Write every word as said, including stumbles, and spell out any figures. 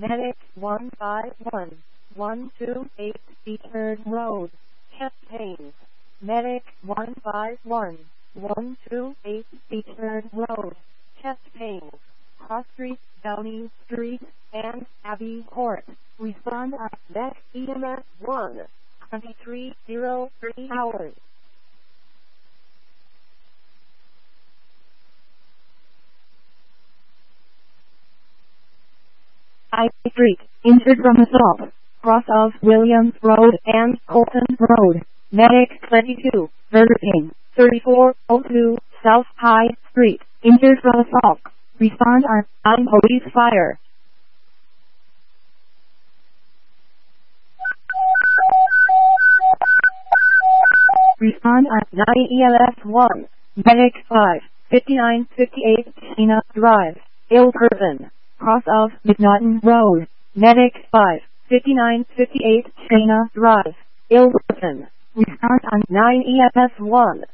Medic one five one, one two eight Beechard Road, chest pains. Medic one five one, one two eight Beechard Road, chest pains. Cross Street, Downing Street, and Abbey Court. Respond at Beck E M S one, twenty-three oh three hours. I Street, injured from assault. Cross of Williams Road and Colton Road. Medic twenty-two, Burger King, thirty-four oh two South High Street, injured from assault. Respond on, on police fire. Respond on nine E L S one. Medic five, fifty-nine fifty-eight Shena Drive, Ilperton. Cross of McNaughton Road. Medic five, fifty-nine fifty-eight Shena Drive, Ilperton. Respond on nine E L S one.